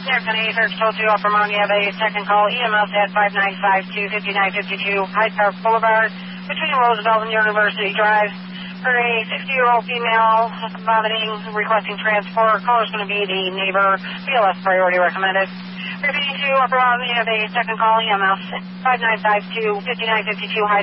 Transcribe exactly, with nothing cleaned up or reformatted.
County Search Toll two Upper Mountain. You have a second call. E M S at five nine five two, five nine five two Hyde Park Boulevard between Roosevelt and University Drive. For a sixty-year-old female vomiting, requesting transport. Caller is going to be the neighbor. B L S priority recommended. Repeating to Upper Mountain. You have a second call. E M S five nine five two, five nine five two Hyde